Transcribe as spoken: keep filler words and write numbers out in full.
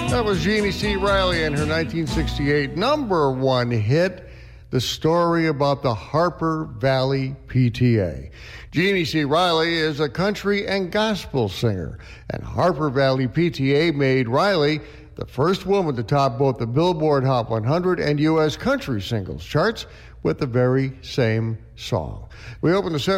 That was Jeannie C. Riley and her nineteen sixty-eight number one hit, The Story About the Harper Valley P T A. Jeannie C. Riley is a country and gospel singer, and Harper Valley P T A made Riley the first woman to top both the Billboard Hot one hundred and U S country singles charts with the very same song. We open the set